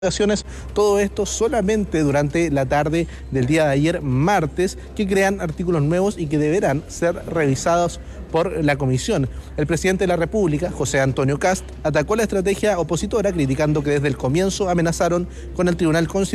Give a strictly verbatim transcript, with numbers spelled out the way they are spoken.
Todo esto solamente durante la tarde del día de ayer, martes, que crean artículos nuevos y que deberán ser revisados por la comisión. El presidente de la República, José Antonio Kast, atacó la estrategia opositora, criticando que desde el comienzo amenazaron con el Tribunal Constitucional